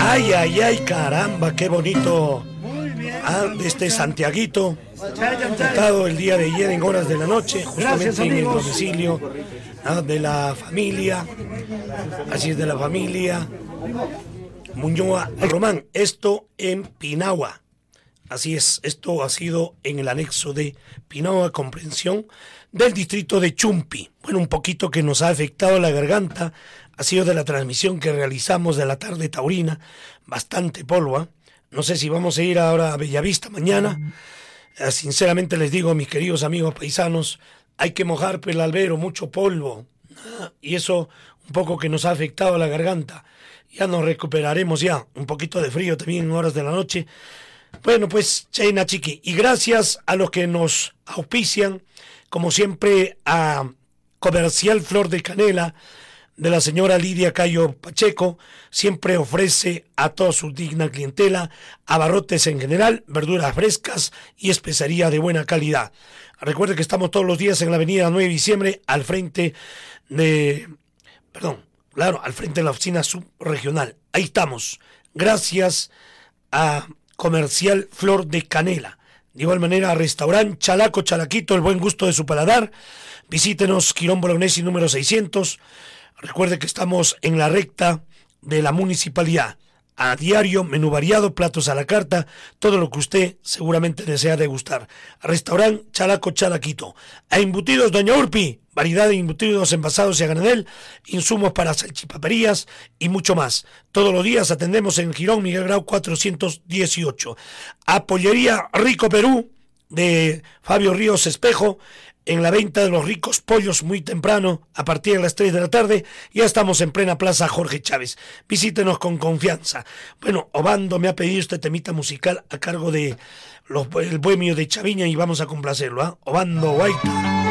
Ay, ay, ay, caramba, qué bonito. De este Santiaguito, tratado el día de ayer en horas de la noche, justamente en el domicilio de la familia. Así es, de la familia Muñoa Román. Esto en Pinagua. Así es, esto ha sido en el anexo de Pinagua, comprensión del distrito de Chumpi. Bueno, un poquito que nos ha afectado la garganta ha sido de la transmisión que realizamos de la tarde taurina, bastante polvo, ¿eh? No sé si vamos a ir ahora a Bellavista mañana. Sinceramente les digo, mis queridos amigos paisanos, hay que mojar el albero, mucho polvo, y eso un poco que nos ha afectado la garganta. Ya nos recuperaremos ya, un poquito de frío también en horas de la noche. Bueno, pues, Chena Chiqui, y gracias a los que nos auspician, como siempre, a Comercial Flor de Canela, de la señora Lidia Cayo Pacheco, siempre ofrece a toda su digna clientela abarrotes en general, verduras frescas y especería de buena calidad. Recuerde que estamos todos los días en la avenida 9 de diciembre, al frente de la oficina subregional. Ahí estamos, gracias a Comercial Flor de Canela. De igual manera, Restaurant Chalaco Chalaquito, el buen gusto de su paladar. Visítenos, Quirón Bolognesi número 600. Recuerde que estamos en la recta de la municipalidad. A diario, menú variado, platos a la carta, todo lo que usted seguramente desea degustar. Restaurant Chalaco Chalaquito. A Embutidos Doña Urpi, variedad de embutidos envasados y a granel, insumos para salchipaperías y mucho más. Todos los días atendemos en Girón Miguel Grau 418. A Pollería Rico Perú de Fabio Ríos Espejo, en la venta de los ricos pollos muy temprano, a partir de las 3 de la tarde, ya estamos en plena plaza Jorge Chávez. Visítenos con confianza. Bueno, Obando me ha pedido este temita musical a cargo de el bohemio de Chaviña y vamos a complacerlo, ¿eh? Obando Guaita.